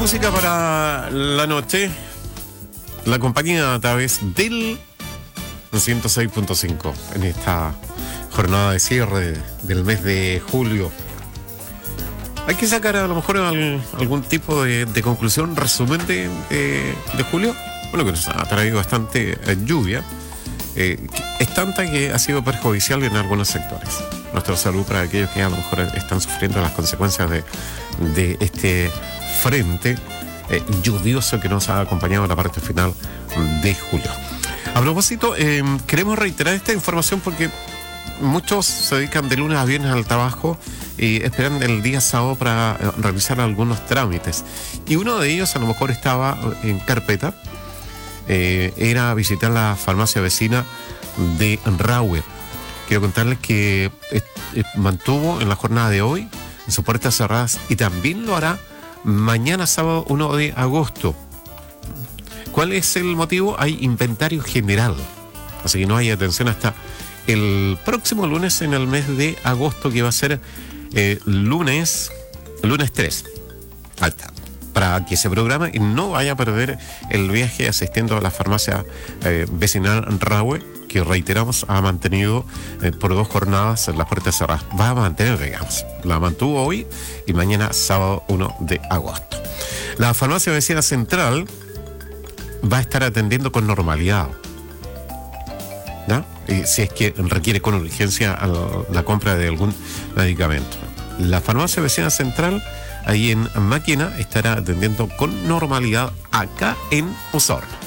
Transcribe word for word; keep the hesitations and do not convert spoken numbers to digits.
música para la noche. La compañía a través del ciento seis punto cinco en esta jornada de cierre del mes de julio. Hay que sacar a lo mejor al, algún tipo de, de conclusión, resumen de, de, de julio. Bueno, que nos ha traído bastante eh, lluvia. Eh, es tanta que ha sido perjudicial en algunos sectores. Nuestra salud para aquellos que a lo mejor están sufriendo las consecuencias de, de este frente eh, lluvioso que nos ha acompañado en la parte final de julio. A propósito, eh, queremos reiterar esta información porque muchos se dedican de lunes a viernes al trabajo y esperan el día sábado para eh, realizar algunos trámites. Y uno de ellos a lo mejor estaba en carpeta, eh, era visitar la farmacia vecina de Rahue. Quiero contarles que eh, eh, mantuvo en la jornada de hoy en sus puertas cerradas y también lo hará mañana sábado uno de agosto. ¿Cuál es el motivo? Hay inventario general, así que no hay atención hasta el próximo lunes en el mes de agosto, que va a ser eh, lunes lunes tres. Alta. Para que se programe y no vaya a perder el viaje asistiendo a la farmacia eh, vecinal Rahue, que reiteramos ha mantenido eh, por dos jornadas en las puertas cerradas. Va a mantener, digamos. La mantuvo hoy y mañana sábado uno de agosto. La farmacia vecina central va a estar atendiendo con normalidad, ¿no? Y si es que requiere con urgencia la compra de algún medicamento. La farmacia vecina central ahí en Máquina estará atendiendo con normalidad acá en Osorno.